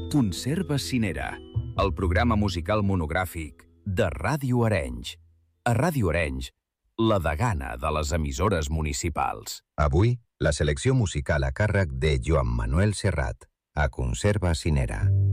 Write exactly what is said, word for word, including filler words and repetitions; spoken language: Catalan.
Conserva Cinera, el programa musical monogràfic de Ràdio Arenys. A Ràdio Arenys, la degana de les emissores municipals. Avui, la selecció musical a càrrec de Joan Manuel Serrat, a Conserva Cinera.